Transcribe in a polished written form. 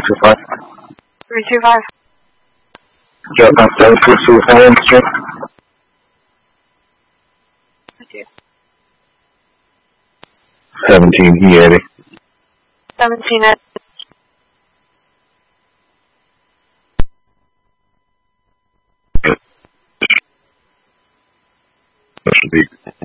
325. 325. Drop off 722 Highland Street. Thank you. 17E80. 17 at... That should be